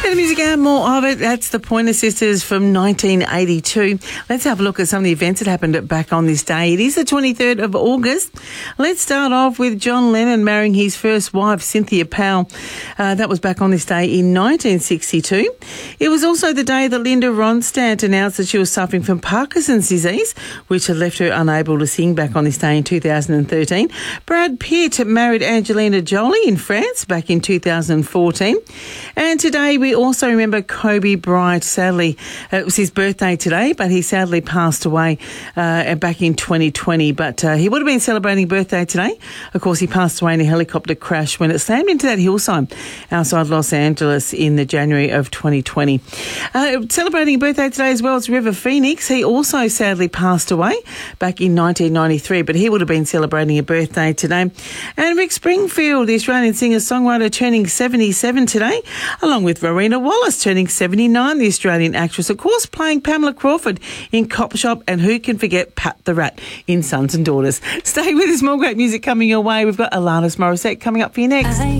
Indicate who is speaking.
Speaker 1: Bit of music and more of it. That's the Pointer Sisters from 1982. Let's have a look at some of the events that happened back on this day. It is the 23rd of August. Let's start off with John Lennon marrying his first wife, Cynthia Powell. That was back on this day in 1962. It was also the day that Linda Ronstadt announced that she was suffering from Parkinson's disease, which had left her unable to sing back on this day in 2013. Brad Pitt married Angelina Jolie in France back in 2014. And today we also remember Kobe Bryant. Sadly, it was his birthday today, but he sadly passed away back in 2020. But he would have been celebrating birthday today. Of course, he passed away in a helicopter crash when it slammed into that hillside outside Los Angeles in the January of 2020. Celebrating birthday today as well as River Phoenix. He also sadly passed away back in 1993, but he would have been celebrating a birthday today. And Rick Springfield, the Australian singer-songwriter, turning 77 today, along with Rowena Wallace turning 79, the Australian actress, of course, playing Pamela Crawford in Cop Shop, and who can forget Pat the Rat in Sons and Daughters. Stay with us, more great music coming your way. We've got Alanis Morissette coming up for you next.